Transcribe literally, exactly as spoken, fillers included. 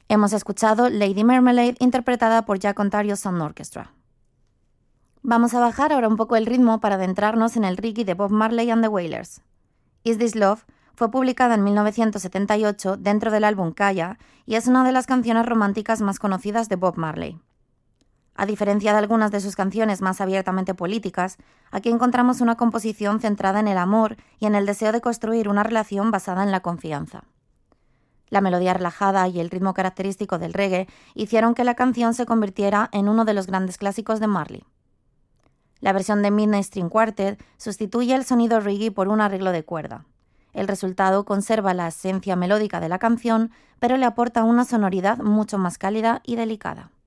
Hemos escuchado Lady Marmalade interpretada por Jack Ontario Sound Orchestra. Vamos a bajar ahora un poco el ritmo para adentrarnos en el reggae de Bob Marley and the Wailers. Is This Love fue publicada en mil novecientos setenta y ocho dentro del álbum Kaya y es una de las canciones románticas más conocidas de Bob Marley. A diferencia de algunas de sus canciones más abiertamente políticas, aquí encontramos una composición centrada en el amor y en el deseo de construir una relación basada en la confianza. La melodía relajada y el ritmo característico del reggae hicieron que la canción se convirtiera en uno de los grandes clásicos de Marley. La versión de Midnight String Quartet sustituye el sonido reggae por un arreglo de cuerda. El resultado conserva la esencia melódica de la canción, pero le aporta una sonoridad mucho más cálida y delicada.